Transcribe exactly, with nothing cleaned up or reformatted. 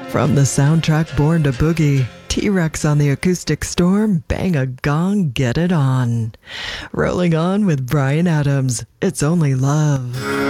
From the soundtrack Born to Boogie, T-Rex on the Acoustic Storm, Bang a Gong, Get It On. Rolling on with Bryan Adams, It's Only Love.